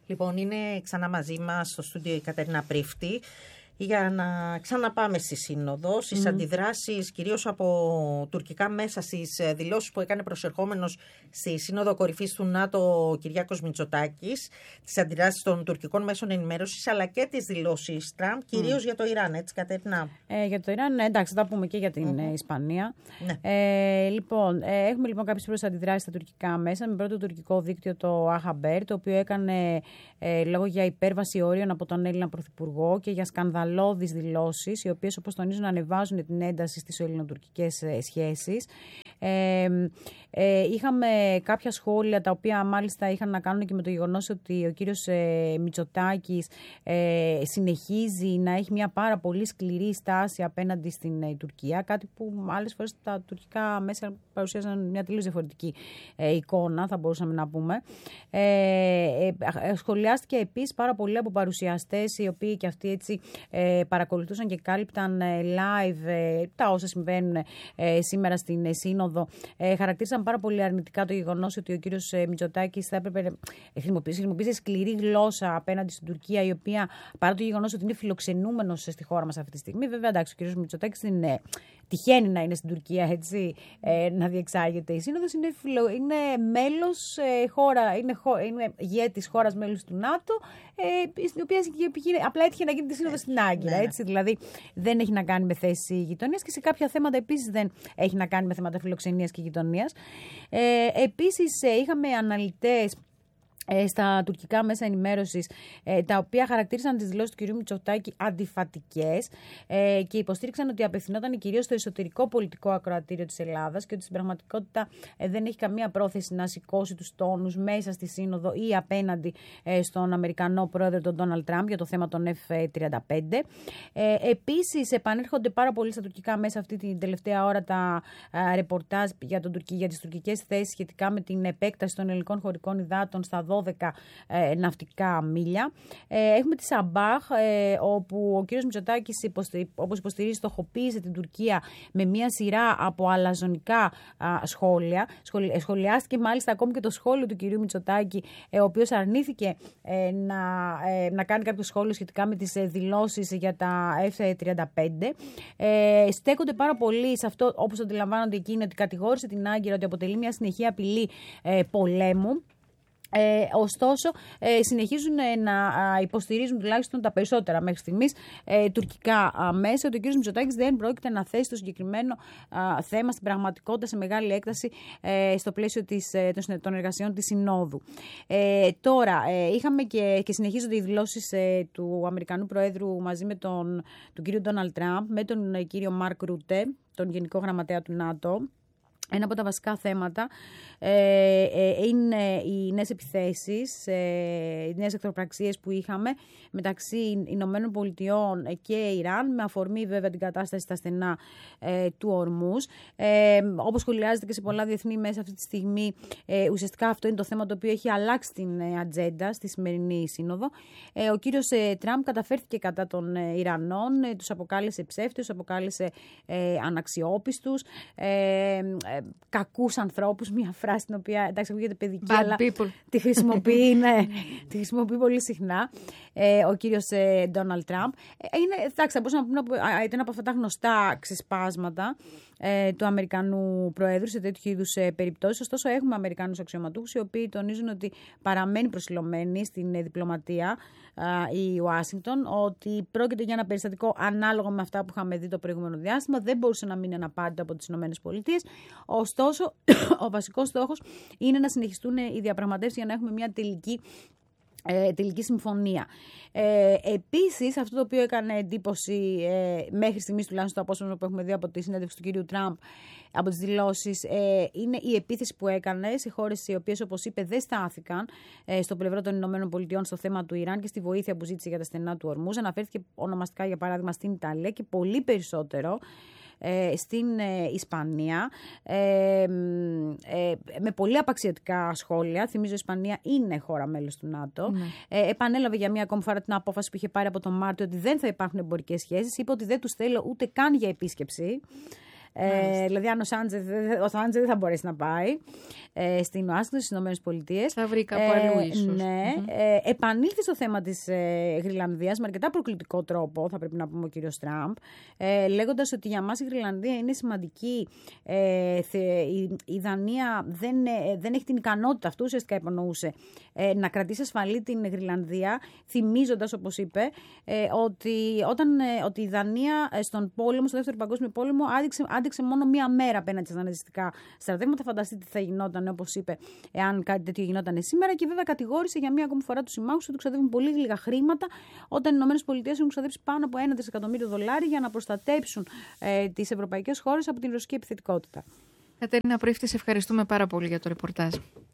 Λοιπόν, είναι ξανά μαζί μας στο στούντιο η Κατερίνα Πρίφτη για να ξαναπάμε στη Σύνοδο, στις αντιδράσεις κυρίως από τουρκικά μέσα, στις δηλώσεις που έκανε προσερχόμενος στη Σύνοδο Κορυφής του ΝΑΤΟ ο Κυριάκος Μητσοτάκης, τις αντιδράσεις των τουρκικών μέσων ενημέρωσης, αλλά και τις δηλώσεις Τραμπ, κυρίως για το Ιράν, έτσι Κατερίνα? Για το Ιράν, εντάξει, θα τα πούμε και για την Ισπανία. Ναι. Λοιπόν, έχουμε λοιπόν κάποιες πρώτες αντιδράσεις στα τουρκικά μέσα, με πρώτο τουρκικό δίκτυο το Αχαμπέρ, το οποίο έκανε λόγο για υπέρβαση όριων από τον Έλληνα Πρωθυπουργό και για σκανδαλώδεις δηλώσεις, οι οποίες, όπως τονίζουν, ανεβάζουν την ένταση στις ελληνοτουρκικές σχέσεις. Είχαμε κάποια σχόλια τα οποία μάλιστα είχαν να κάνουν και με το γεγονός ότι ο κύριος Μητσοτάκης συνεχίζει να έχει μια πάρα πολύ σκληρή στάση απέναντι στην Τουρκία, κάτι που άλλες φορές τα τουρκικά μέσα παρουσίαζαν μια τελείως διαφορετική εικόνα, θα μπορούσαμε να πούμε. Σχολιάστηκε επίσης πάρα πολύ από παρουσιαστές, οι οποίοι και αυτοί έτσι παρακολουθούσαν και κάλυπταν live τα όσα συμβαίνουν σήμερα στην Σύνοδο. Χαρακτήρισαν πάρα πολύ αρνητικά το γεγονός ότι ο κύριος Μητσοτάκης θα έπρεπε να χρησιμοποιήσει σκληρή γλώσσα απέναντι στην Τουρκία, η οποία, παρά το γεγονός ότι είναι φιλοξενούμενος στη χώρα μας αυτή τη στιγμή, βέβαια εντάξει, ο κύριος Μητσοτάκης τυχαίνει να είναι στην Τουρκία, έτσι, να διεξάγεται η Σύνοδος, είναι μέλος είναι ηγέτης χώρας μέλους του ΝΑΤΟ, η οποία απλά έτυχε να γίνει τη Σύνοδο στην Άγκυρα. Έτσι, δηλαδή δεν έχει να κάνει με θέση γειτονίας και σε κάποια θέματα επίσης δεν έχει να κάνει με θέματα φιλοξενίας και γειτονίας. Επίσης είχαμε αναλυτές στα τουρκικά μέσα ενημέρωσης, τα οποία χαρακτήρισαν τις δηλώσεις του κ. Μητσοτάκη αντιφατικές και υποστήριξαν ότι απευθυνόταν κυρίως στο εσωτερικό πολιτικό ακροατήριο της Ελλάδας και ότι στην πραγματικότητα δεν έχει καμία πρόθεση να σηκώσει τους τόνους μέσα στη Σύνοδο ή απέναντι στον Αμερικανό πρόεδρο τον Ντόναλντ Τραμπ για το θέμα των F-35. Επίσης, επανέρχονται πάρα πολύ στα τουρκικά μέσα αυτή την τελευταία ώρα τα ρεπορτάζ για τις τουρκικές θέσεις σχετικά με την επέκταση των ελληνικών χωρικών υδάτων στα 12 ναυτικά μίλια. Έχουμε τη Σαμπάχ, όπου ο κύριος Μητσοτάκης, όπως υποστηρίζει, στοχοποίησε την Τουρκία με μια σειρά από αλαζονικά σχόλια. Σχολιάστηκε μάλιστα ακόμη και το σχόλιο του κυρίου Μητσοτάκη, ο οποίος αρνήθηκε να κάνει κάποιο σχόλιο σχετικά με τις δηλώσεις για τα F-35. Στέκονται πάρα πολύ σε αυτό, όπως αντιλαμβάνονται εκείνοι, ότι κατηγόρησε την Άγκυρα ότι αποτελεί μια συνεχή απειλή πολέμου. Ωστόσο, συνεχίζουν να υποστηρίζουν τουλάχιστον τα περισσότερα μέχρι στιγμής τουρκικά μέσα ότι ο κ. Μητσοτάκης δεν πρόκειται να θέσει το συγκεκριμένο θέμα στην πραγματικότητα σε μεγάλη έκταση στο πλαίσιο των εργασιών της Συνόδου. Τώρα, είχαμε και συνεχίζονται οι δηλώσεις του Αμερικανού Προέδρου μαζί με τον κ. Ντόναλντ Τραμπ, με τον κ. Μαρκ Ρούτε, τον Γενικό Γραμματέα του ΝΑΤΟ. Ένα από τα βασικά θέματα είναι οι νέες επιθέσεις, οι νέες εχθροπραξίες που είχαμε μεταξύ Ηνωμένων Πολιτειών και Ιράν, με αφορμή βέβαια την κατάσταση στα στενά του Ορμούζ. Όπως σχολιάζεται και σε πολλά διεθνή μέσα αυτή τη στιγμή, ουσιαστικά αυτό είναι το θέμα το οποίο έχει αλλάξει την ατζέντα στη σημερινή σύνοδο. Ο κύριος Τραμπ καταφέρθηκε κατά των Ιρανών, τους αποκάλεσε ψεύτες, τους αποκάλεσε αναξιόπιστους, κακούς ανθρώπους, μια φράση την οποία, εντάξει, ακούγεται παιδική, αλλά τη χρησιμοποιεί, τη χρησιμοποιεί πολύ συχνά ο κύριος Ντόναλντ Τραμπ. Εντάξει, θα μπορούσαμε να πούμε ότι είναι από αυτά τα γνωστά ξεσπάσματα του Αμερικανού Προέδρου σε τέτοιου είδους περιπτώσεις. Ωστόσο, έχουμε Αμερικάνους αξιωματούχους οι οποίοι τονίζουν ότι παραμένει προσιλωμένη στην διπλωματία η Ουάσιγκτον, ότι πρόκειται για ένα περιστατικό ανάλογο με αυτά που είχαμε δει το προηγούμενο διάστημα. Δεν μπορούσε να μείνει αναπάντητο από τις ΗΠΑ. Ωστόσο, ο βασικός στόχος είναι να συνεχιστούν οι διαπραγματεύσεις για να έχουμε μια τελική συμφωνία. Επίσης, αυτό το οποίο έκανε εντύπωση μέχρι στιγμής, τουλάχιστον το απόσπασμα που έχουμε δει από τη συνέντευξη του κυρίου Τραμπ, από τις δηλώσεις, είναι η επίθεση που έκανε σε χώρες οι οποίες, όπως είπε, δεν στάθηκαν στο πλευρό των ΗΠΑ στο θέμα του Ιράν και στη βοήθεια που ζήτησε για τα στενά του Ορμούζ. Αναφέρθηκε ονομαστικά, για παράδειγμα, στην Ιταλία και πολύ περισσότερο στην Ισπανία, με πολύ απαξιωτικά σχόλια. Θυμίζω η Ισπανία είναι χώρα μέλος του ΝΑΤΟ. Επανέλαβε για μία ακόμη φορά την απόφαση που είχε πάρει από τον Μάρτιο ότι δεν θα υπάρχουν εμπορικές σχέσεις. Είπε ότι δεν τους θέλω ούτε καν για επίσκεψη. Δηλαδή, αν ο Σάντζε δεν θα μπορέσει να πάει. στην Ουάσιγκτον, στις Ηνωμένες Πολιτείες. Θα βρει κάπου αλλού ίσως. Ναι. Επανήλθε στο θέμα της Γροιλανδίας με αρκετά προκλητικό τρόπο, θα πρέπει να πούμε, ο κύριος Τραμπ, λέγοντας ότι για μας η Γροιλανδία είναι σημαντική. Η Δανία δεν έχει την ικανότητα, αυτού ουσιαστικά υπονοούσε, να κρατήσει ασφαλή την Γροιλανδία, θυμίζοντας, όπως είπε, ότι η Δανία στον πόλεμο, στο Δεύτερο Παγκόσμιο Πόλεμο, άντεξε μόνο μία μέρα απέναντι στα ναζιστικά στρατεύματα. Φανταστείτε τι θα γινόταν, όπως είπε, εάν κάτι τέτοιο γινόταν σήμερα. Και βέβαια κατηγόρησε για μία ακόμη φορά τους συμμάχους ότι ξοδεύουν πολύ λίγα χρήματα, όταν οι ΗΠΑ έχουν ξοδέψει πάνω από $1 δισεκατομμύριο για να προστατέψουν τις ευρωπαϊκές χώρες από την ρωσική επιθετικότητα. Κατερίνα Πρίφτη, σε ευχαριστούμε πάρα πολύ για το ρεπορτάζ.